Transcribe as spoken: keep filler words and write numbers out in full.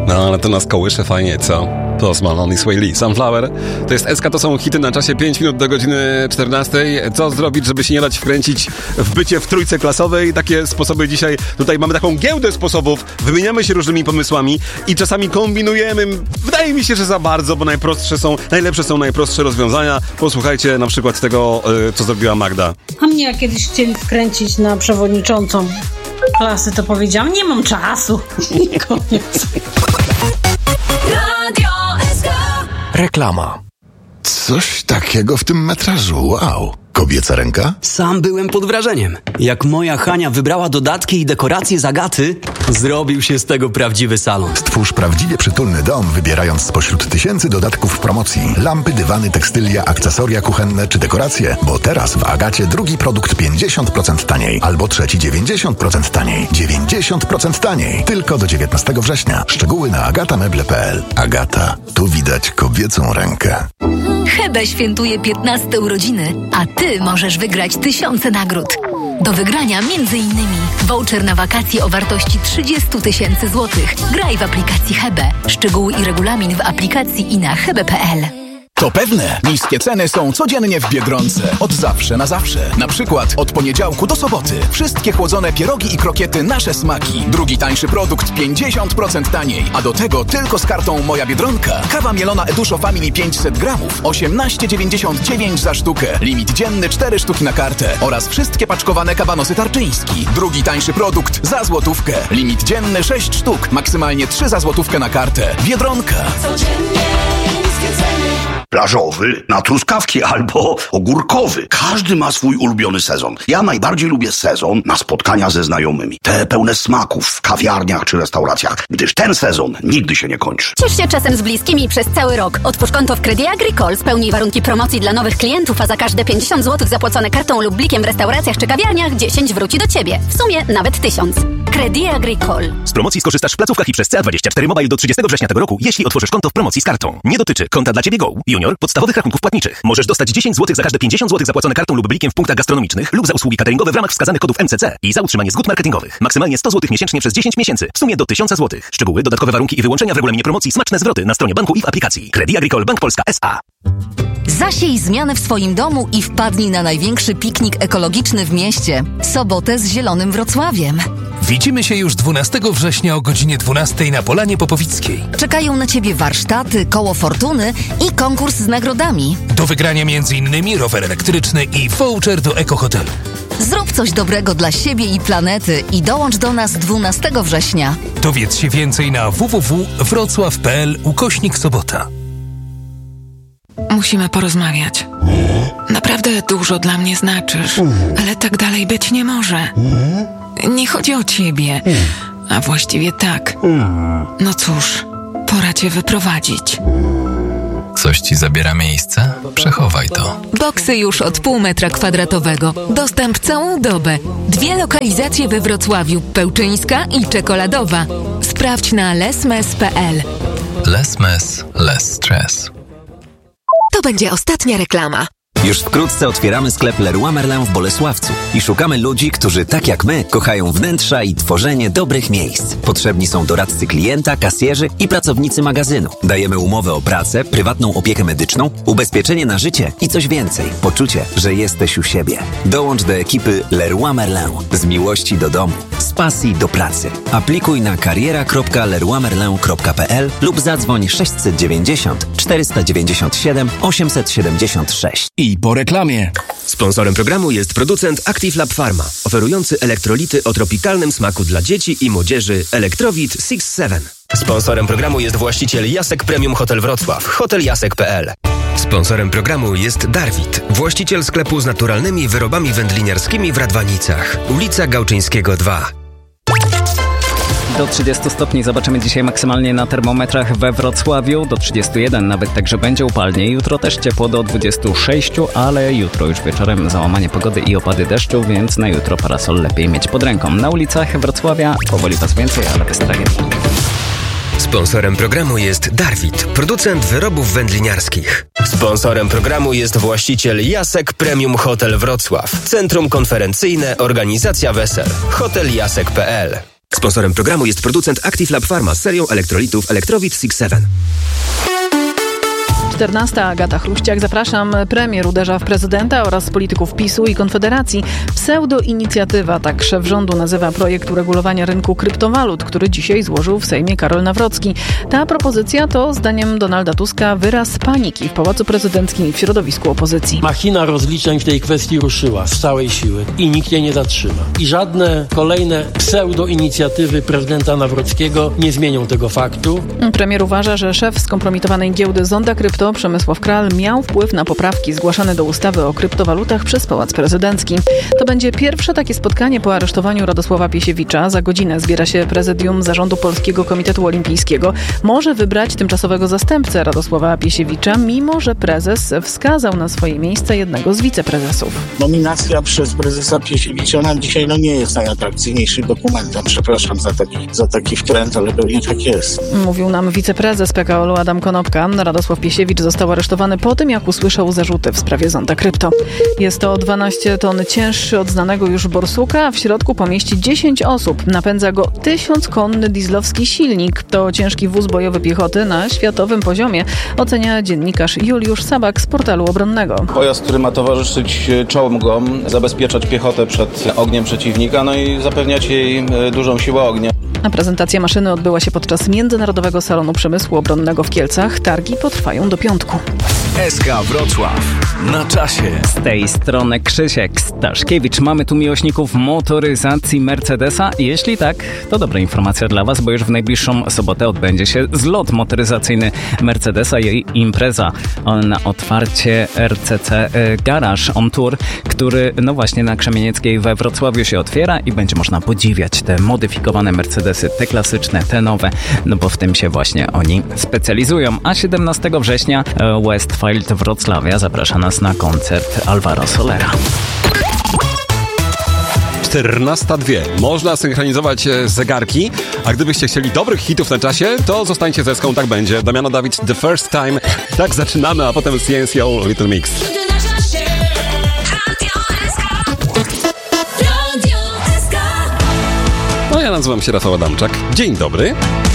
No, ale to nas kołysze fajnie, co? Post Malone i Sway Lee. Sunflower. To jest S K, to są hity na czasie pięć minut do godziny czternastej. Co zrobić, żeby się nie dać wkręcić w bycie w trójce klasowej? Takie sposoby dzisiaj. Tutaj mamy taką giełdę sposobów. Wymieniamy się różnymi pomysłami i czasami kombinujemy. Wydaje mi się, że za bardzo, bo najprostsze są, najlepsze są najprostsze rozwiązania. Posłuchajcie na przykład tego, co zrobiła Magda. A mnie kiedyś chcieli wkręcić na przewodniczącą klasy, to powiedziałam, nie mam czasu. Koniec. Radio S K. Reklama. Coś takiego w tym metrażu, wow. Kobieca ręka? Sam byłem pod wrażeniem. Jak moja Hania wybrała dodatki i dekoracje z Agaty, zrobił się z tego prawdziwy salon. Stwórz prawdziwie przytulny dom, wybierając spośród tysięcy dodatków w promocji. Lampy, dywany, tekstylia, akcesoria kuchenne czy dekoracje. Bo teraz w Agacie drugi produkt pięćdziesiąt procent taniej. Albo trzeci dziewięćdziesiąt procent taniej. dziewięćdziesiąt procent taniej. Tylko do dziewiętnastego września. Szczegóły na agatameble kropka p l. Agata. Tu widać kobiecą rękę. Hebe świętuje piętnaste urodziny, a Ty możesz wygrać tysiące nagród. Do wygrania między innymi voucher na wakacje o wartości trzydzieści tysięcy złotych. Graj w aplikacji Hebe. Szczegóły i regulamin w aplikacji i na hebe kropka p l. To pewne, niskie ceny są codziennie w Biedronce. Od zawsze na zawsze. Na przykład od poniedziałku do soboty. Wszystkie chłodzone pierogi i krokiety nasze smaki. Drugi tańszy produkt pięćdziesiąt procent taniej. A do tego tylko z kartą Moja Biedronka. Kawa mielona Eduszo Family pięćset gramów. osiemnaście dziewięćdziesiąt dziewięć za sztukę. Limit dzienny cztery sztuki na kartę. Oraz wszystkie paczkowane kabanosy Tarczyński. Drugi tańszy produkt za złotówkę. Limit dzienny sześć sztuk. Maksymalnie trzy za złotówkę na kartę. Biedronka. Codziennie niskie ceny. Plażowy na truskawki albo ogórkowy. Każdy ma swój ulubiony sezon. Ja najbardziej lubię sezon na spotkania ze znajomymi. Te pełne smaków w kawiarniach czy restauracjach, gdyż ten sezon nigdy się nie kończy. Ciesz się czasem z bliskimi przez cały rok. Otwórz konto w Credit Agricole, spełnij warunki promocji dla nowych klientów, a za każde pięćdziesiąt złotych zapłacone kartą lub blikiem w restauracjach czy kawiarniach dziesięć wróci do Ciebie. W sumie nawet tysiąc. Credit Agricole. Z promocji skorzystasz w placówkach i przez C A dwadzieścia cztery Mobile do trzydziestego września tego roku, jeśli otworzysz konto w promocji z kartą. Nie dotyczy konta dla Ciebie Go, Junior, podstawowych rachunków płatniczych. Możesz dostać dziesięć złotych za każde pięćdziesiąt złotych zapłacone kartą lub blikiem w punktach gastronomicznych lub za usługi cateringowe w ramach wskazanych kodów M C C i za utrzymanie zgód marketingowych. Maksymalnie sto złotych miesięcznie przez dziesięć miesięcy. W sumie do tysiąc złotych. Szczegóły, dodatkowe warunki i wyłączenia w regulaminie promocji, smaczne zwroty na stronie banku i w aplikacji. Credit Agricole Bank Polska S A. Zasiej zmianę w swoim domu i wpadnij na największy piknik ekologiczny w mieście. Sobotę z Zielonym Wrocławiem. Widzimy się już dwunastego września o godzinie dwunastej na Polanie Popowickiej. Czekają na Ciebie warsztaty, koło fortuny i konkurs z nagrodami. Do wygrania m.in. rower elektryczny i voucher do ekohotelu. Zrób coś dobrego dla siebie i planety i dołącz do nas dwunastego września. Dowiedz się więcej na w w w kropka wrocław kropka p l ukośnik sobota. Musimy porozmawiać. Naprawdę dużo dla mnie znaczysz, ale tak dalej być nie może. Nie chodzi o ciebie, a właściwie tak. No cóż, pora cię wyprowadzić. Coś ci zabiera miejsce? Przechowaj to. Boksy już od pół metra kwadratowego. Dostęp całą dobę. Dwie lokalizacje we Wrocławiu, Pełczyńska i Czekoladowa. Sprawdź na lesmes kropka p l. Lesmes, less stress. To będzie ostatnia reklama. Już wkrótce otwieramy sklep Leroy Merlin w Bolesławcu i szukamy ludzi, którzy tak jak my kochają wnętrza i tworzenie dobrych miejsc. Potrzebni są doradcy klienta, kasjerzy i pracownicy magazynu. Dajemy umowę o pracę, prywatną opiekę medyczną, ubezpieczenie na życie i coś więcej. Poczucie, że jesteś u siebie. Dołącz do ekipy Leroy Merlin. Z miłości do domu, z pasji do pracy. Aplikuj na kariera kropka leroy merlin kropka p l lub zadzwoń sześćset dziewięćdziesiąt czterysta dziewięćdziesiąt siedem osiemset siedemdziesiąt sześć. I po reklamie. Sponsorem programu jest producent Active Lab Pharma, oferujący elektrolity o tropikalnym smaku dla dzieci i młodzieży Elektrowit sześć siedem. Sponsorem programu jest właściciel Jasek Premium Hotel Wrocław, hotel jasek kropka p l. Sponsorem programu jest Darwit, właściciel sklepu z naturalnymi wyrobami wędliniarskimi w Radwanicach, ulica Gałczyńskiego dwa. Do trzydziestu stopni zobaczymy dzisiaj maksymalnie na termometrach we Wrocławiu, do trzydziestu jeden nawet, także będzie upalnie. Jutro też ciepło do dwudziestu sześciu, ale jutro już wieczorem załamanie pogody i opady deszczu, więc na jutro parasol lepiej mieć pod ręką. Na ulicach Wrocławia powoli was więcej, ale bez tragedii. Sponsorem programu jest Darwit, producent wyrobów wędliniarskich. Sponsorem programu jest właściciel Jasek Premium Hotel Wrocław, centrum konferencyjne, organizacja wesel, hotel jasek kropka p l. Sponsorem programu jest producent Active Lab Pharma z serią elektrolitów Electrowit six seven. czternasta. Agata Chruściak. Zapraszam. Premier uderza w prezydenta oraz polityków PiSu i Konfederacji. Pseudo-inicjatywa, tak szef rządu nazywa projekt uregulowania rynku kryptowalut, który dzisiaj złożył w Sejmie Karol Nawrocki. Ta propozycja to, zdaniem Donalda Tuska, wyraz paniki w Pałacu Prezydenckim i w środowisku opozycji. Machina rozliczeń w tej kwestii ruszyła z całej siły i nikt jej nie zatrzyma. I żadne kolejne pseudo-inicjatywy prezydenta Nawrockiego nie zmienią tego faktu. Premier uważa, że szef skompromitowanej giełdy Zonda Krypto Przemysław Kral miał wpływ na poprawki zgłaszane do ustawy o kryptowalutach przez Pałac Prezydencki. To będzie pierwsze takie spotkanie po aresztowaniu Radosława Piesiewicza. Za godzinę zbiera się prezydium Zarządu Polskiego Komitetu Olimpijskiego. Może wybrać tymczasowego zastępcę Radosława Piesiewicza, mimo że prezes wskazał na swoje miejsce jednego z wiceprezesów. Nominacja przez prezesa Piesiewicza nam dzisiaj no, nie jest najatrakcyjniejszym dokumentem. Przepraszam za taki, za taki wtręt, ale pewnie tak jest. Mówił nam wiceprezes P K O L-u Adam Konopka. Radosław Piesiewicz został aresztowany po tym, jak usłyszał zarzuty w sprawie Zonda Krypto. Jest to dwanaście ton cięższy od znanego już borsuka, a w środku pomieści dziesięć osób. Napędza go tysiąckonny dieslowski silnik. To ciężki wóz bojowy piechoty na światowym poziomie, ocenia dziennikarz Juliusz Sabak z portalu obronnego. Pojazd, który ma towarzyszyć czołgom, zabezpieczać piechotę przed ogniem przeciwnika, no i zapewniać jej dużą siłę ognia. A prezentacja maszyny odbyła się podczas Międzynarodowego Salonu Przemysłu Obronnego w Kielcach. Targi potrwają do piątku. S K Wrocław. Na czasie. Z tej strony Krzysiek Staszkiewicz. Mamy tu miłośników motoryzacji Mercedesa. Jeśli tak, to dobra informacja dla Was, bo już w najbliższą sobotę odbędzie się zlot motoryzacyjny Mercedesa i impreza na otwarcie R C C Garage on Tour, który no właśnie na Krzemienieckiej we Wrocławiu się otwiera i będzie można podziwiać te modyfikowane Mercedesy, te klasyczne, te nowe, no bo w tym się właśnie oni specjalizują. A siedemnastego września Westfield Wrocławia zaprasza nas na koncert Alvaro Solera. czternasta dwie. Można synchronizować zegarki, a gdybyście chcieli dobrych hitów na czasie, to zostańcie z Eską, tak będzie. Damiano Dawid, The First Time. Tak zaczynamy, a potem C N C O, Little Mix. No ja nazywam się Rafał Adamczak. Dzień dobry.